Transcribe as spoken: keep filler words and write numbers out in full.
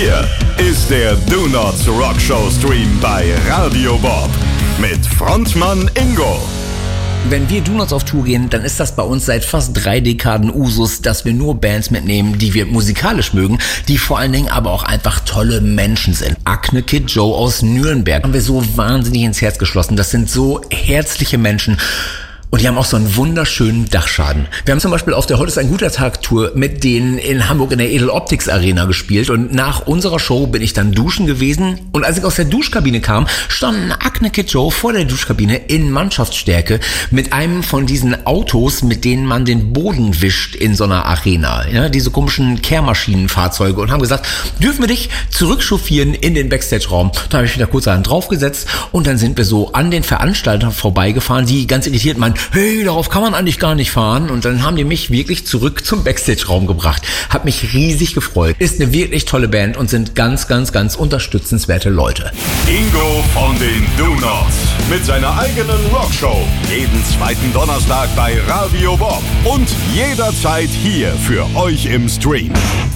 hier ist der Do Nots Rock Show Stream bei Radio Bob mit Frontmann Ingo. Wenn wir Do Nots auf Tour gehen, dann ist das bei uns seit fast drei Dekaden Usus, dass wir nur Bands mitnehmen, die wir musikalisch mögen, die vor allen Dingen aber auch einfach tolle Menschen sind. Acne Kid Joe aus Nürnberg haben wir so wahnsinnig ins Herz geschlossen. Das sind so herzliche Menschen. Und die haben auch so einen wunderschönen Dachschaden. Wir haben zum Beispiel auf der Heute ist ein guter Tag Tour mit denen in Hamburg in der Edel Optics Arena gespielt. Und nach unserer Show bin ich dann duschen gewesen. Und als ich aus der Duschkabine kam, standen Acne Kid Joe vor der Duschkabine in Mannschaftsstärke mit einem von diesen Autos, mit denen man den Boden wischt in so einer Arena. Ja, diese komischen Kehrmaschinenfahrzeuge. Und haben gesagt, dürfen wir dich zurückchauffieren in den Backstage-Raum. Da habe ich wieder kurz einen draufgesetzt. Und dann sind wir so an den Veranstaltern vorbeigefahren, die ganz irritiert meinen, hey, darauf kann man eigentlich gar nicht fahren. Und dann haben die mich wirklich zurück zum Backstage-Raum gebracht. Hat mich riesig gefreut. Ist eine wirklich tolle Band und sind ganz, ganz, ganz unterstützenswerte Leute. Ingo von den Do Nots mit seiner eigenen Rockshow. Jeden zweiten Donnerstag bei Radio Bob. Und jederzeit hier für euch im Stream.